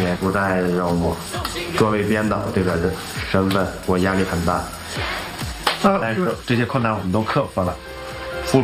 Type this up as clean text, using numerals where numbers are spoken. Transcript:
年不再让我作为编导这个身份，我压力很大。但是这些困难我们都克服了。